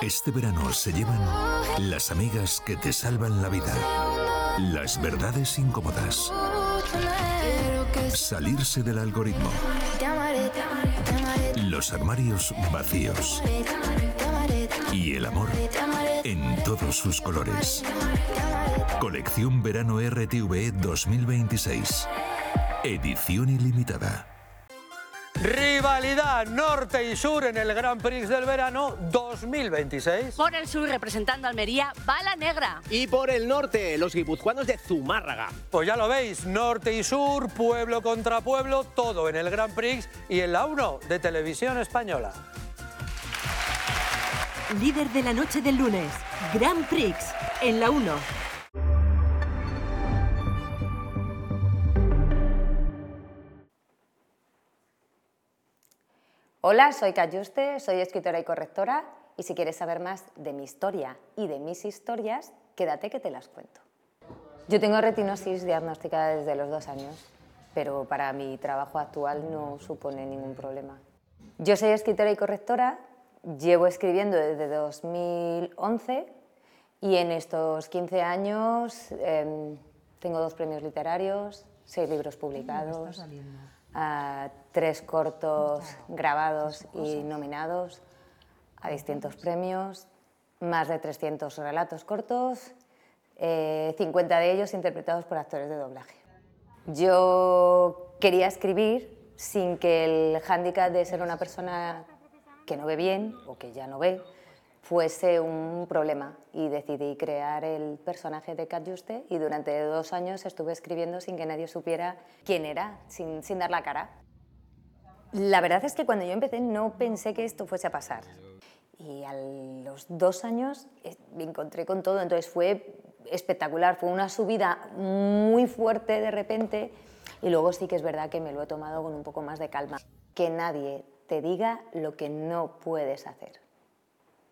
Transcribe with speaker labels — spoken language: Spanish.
Speaker 1: Este verano se llevan las amigas que te salvan la vida, las verdades incómodas, salirse del algoritmo, los armarios vacíos y el amor en todos sus colores. Colección Verano RTV 2026. Edición ilimitada.
Speaker 2: Rivalidad norte y sur en el Grand Prix del verano 2026.
Speaker 3: Por el sur, representando a Almería, Bala Negra.
Speaker 4: Y por el norte, los guipuzcoanos de Zumárraga.
Speaker 2: Pues ya lo veis, norte y sur, pueblo contra pueblo, todo en el Grand Prix y en la 1 de Televisión Española.
Speaker 5: Líder de la noche del lunes, Grand Prix, en la 1.
Speaker 6: Hola, soy Cayuste, soy escritora y correctora, y si quieres saber más de mi historia y de mis historias, quédate que te las cuento. Yo tengo retinosis diagnosticada desde los 2 años, pero para mi trabajo actual no supone ningún problema. Yo soy escritora y correctora, llevo escribiendo desde 2011 y en estos 15 años tengo 2 premios literarios, 6 libros publicados, 3 cortos grabados y nominados a distintos premios, más de 300 relatos cortos, 50 de ellos interpretados por actores de doblaje. Yo quería escribir sin que el hándicap de ser una persona que no ve bien o que ya no ve fuese un problema, y decidí crear el personaje de Cayuste y durante 2 años estuve escribiendo sin que nadie supiera quién era, sin dar la cara. La verdad es que cuando yo empecé no pensé que esto fuese a pasar, y a los 2 años me encontré con todo, entonces fue espectacular, fue una subida muy fuerte de repente, y luego sí que es verdad que me lo he tomado con un poco más de calma. Que nadie te diga lo que no puedes hacer.